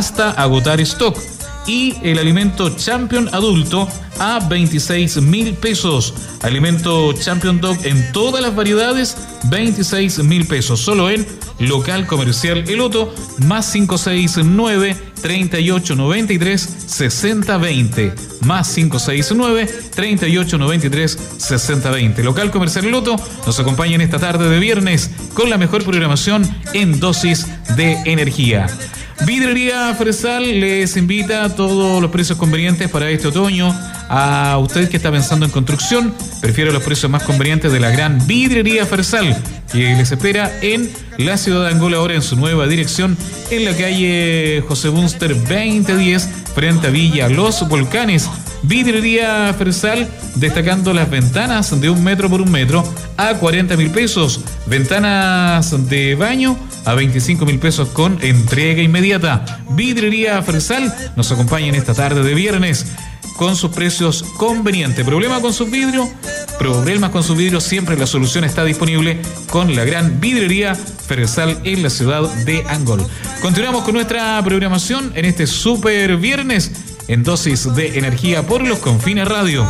hasta agotar stock. Y el alimento Champion adulto a 26.000 pesos. Alimento Champion Dog en todas las variedades, 26.000 pesos. Solo en Local Comercial El Otto, más 569-3893-6020. Más 569-3893-6020. Local Comercial El Otto nos acompaña en esta tarde de viernes con la mejor programación en dosis de energía. Vidrería Fresal les invita a todos los precios convenientes para este otoño. A usted que está pensando en construcción, prefiere los precios más convenientes de la gran Vidrería Fresal, que les espera en la ciudad de Angola, ahora en su nueva dirección, en la calle José Bunster 2010, frente a Villa Los Volcanes. Vidrería Fresal, destacando las ventanas de 1 metro por 1 metro a 40.000 pesos. Ventanas de baño a 25.000 pesos con entrega inmediata. Vidrería Fresal nos acompaña en esta tarde de viernes con sus precios convenientes. ¿Problemas con sus vidrios? Siempre la solución está disponible con la gran Vidrería Fresal en la ciudad de Angol. Continuamos con nuestra programación en este super viernes en dosis de energía por Los Confines Radio.